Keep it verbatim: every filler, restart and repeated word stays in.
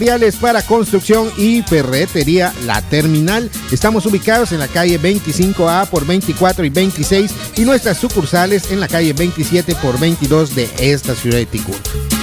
materiales para construcción y ferretería La Terminal. Estamos ubicados en la calle veinticinco A por veinticuatro y veintiséis y nuestras sucursales en la calle veintisiete por veintidós de esta ciudad de Ticul.